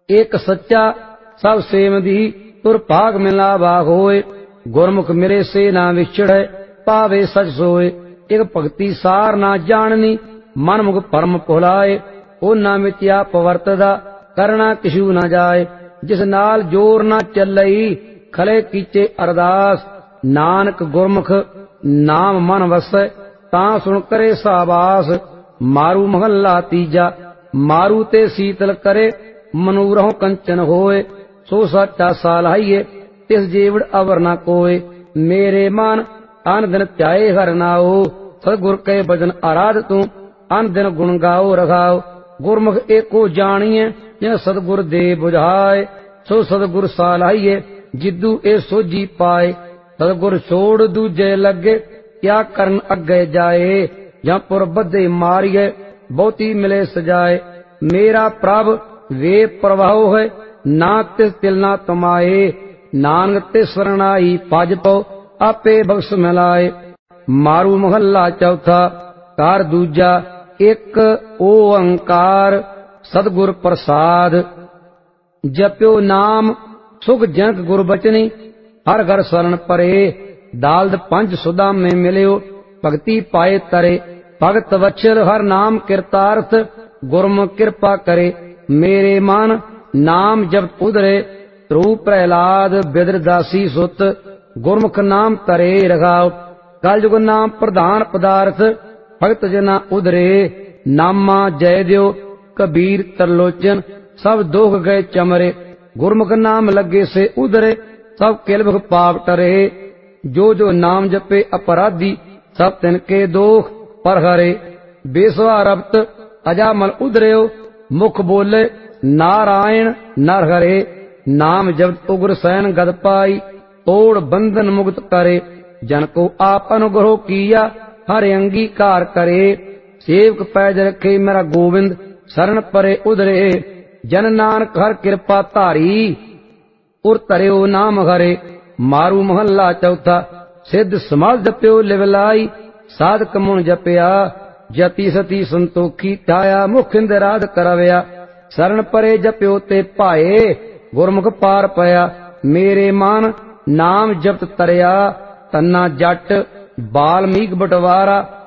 एक सच्चा सब सेवदी तुर भाग मिला भाग होए। गुरमुख मेरे से ना विछड़े पावे सच सोए। एक भगति सार ना जाननी मन मुख परम भुलाए। ओ ना मिथ्या पवर्तदा करना किशु न जाए। जिस नाल जोर ना चलई खले कीचे अरदास। नानक गुरमुख नाम मन वसै तां सुन करे साबास। मारू महला तीजा मारू ते शीतल करे मनूरहों कंचन होए। सो सच्चा सालाइये तिस जीवड़ अवर न कोय। मेरे मन अन दिन ध्याए हर नाओ। सतगुर के भजन आराध तू अन दिन गुण गाओ रखाओ। गुरमुख एको जानिए जिन सतगुर दे बुझाए। सो सतगुर सालाइये जिदू ए सोझी पाए। सतगुर छोड़ दूजे लगे क्या करन अगे जाए। जहाँ पुर बद्धे मारिए बहुती मिले सजाए। मेरा प्रभ वे प्रभाव है ना तिस तिल ना तमाए। नानक ते शरणाई भज पो आपे बख्श मिलाए। मारू महला चौथा कार दूजा एक ओंकार सतगुर प्रसाद। जप्यो नाम सुख जनक गुर बचनी हर घर शरण परे। दालद पंच सुदा में मिलियो भक्ति पाए तरे। भगत वत्सल हर नाम कृतार्थ गुरमुख कृपा करे। मेरे मन नाम जब उधरे रूप प्रहलाद बिदर दासी सुत। गुरमुख नाम तरे रखाओ कलयुग नाम प्रधान पदार्थ। भगत जना उधरे नामा जय दियो कबीर तरलोचन सब दोख गए चमरे। गुरमुख नाम लगे से उधरे सब किलबख पाप टरे। जो जो नाम जपे अपराधी सब तिनके दोख पर हरे। बेसवा रब्त अजामल उधरेओ मुख बोले नारायण नर हरे। नाम जब उग्र सैन गद पाई तोड़ बंधन मुक्त करे। जन को आप अनुग्रह किया हर अंगीकार करे। सेवक पैज रखे मेरा गोविंद शरण परे उधरे। जन नानक हर कृपा धारी उर तरियो नाम हरे। मारू महला चौथा सिद्ध समाज जप्यो लिवलाई। साधक मुन जपया जति सती संतोखी ध्याया मुख इंदराध करवया। शरण परे जप्यो ते पाए गुरमुख पार पया। मेरे मन नाम जपत तरया तन्ना जट बाल्मीक बटवारा।